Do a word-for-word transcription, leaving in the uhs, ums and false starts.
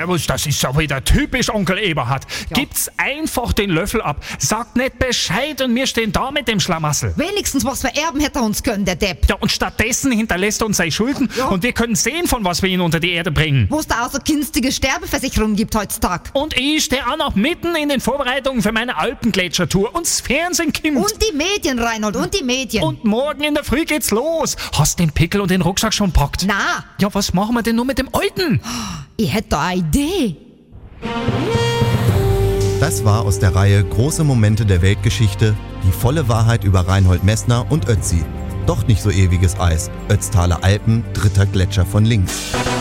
Servus, das ist ja wieder typisch Onkel Eberhard. Ja. Gibt's einfach den Löffel ab, sagt nicht Bescheid und wir stehen da mit dem Schlamassel. Wenigstens was vererben hätte er uns können, der Depp. Ja, und stattdessen hinterlässt er uns seine Schulden Ja. und wir können sehen, von was wir ihn unter die Erde bringen. Wo es da auch so günstige Sterbeversicherungen gibt heutzutage. Und ich stehe auch noch mitten in den Vorbereitungen für meine Alpengletschertour und das Fernsehen kommt. Und die Medien, Reinhold, und die Medien. Und morgen in der Früh geht's los. Hast den Pickel und den Rucksack schon packt? Na, Ja, was machen wir denn nur mit dem Alten? ich hätte da eine Idee. Das war aus der Reihe Große Momente der Weltgeschichte, die volle Wahrheit über Reinhold Messner und Ötzi. Doch nicht so ewiges Eis. Ötztaler Alpen, dritter Gletscher von links.